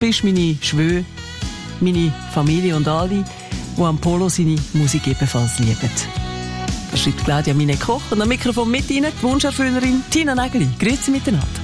ist, meine Schwöne, meine Familie und alle, die am Polo seine Musik ebenfalls lieben. Das schreibt Claudia Mine Koch und am Mikrofon mit Ihnen die Wunscherfüllerin Tina Nägeli. Grüezi miteinander.